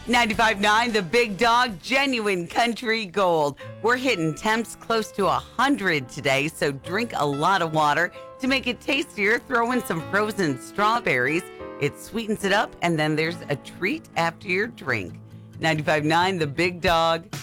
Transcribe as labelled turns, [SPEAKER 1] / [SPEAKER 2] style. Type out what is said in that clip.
[SPEAKER 1] 95.9, The Big Dog, genuine country gold. We're hitting temps close to 100 today, so drink a lot of water. To make it tastier, throw in some frozen strawberries. It sweetens it up, and then there's a treat after your drink. 95.9, The Big Dog.